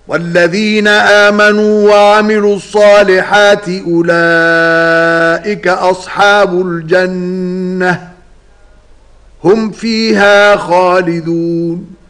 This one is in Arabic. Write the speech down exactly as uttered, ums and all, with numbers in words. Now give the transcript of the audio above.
والذين آمنوا وعملوا الصالحات أولئك أصحاب الجنة هم فيها خالدون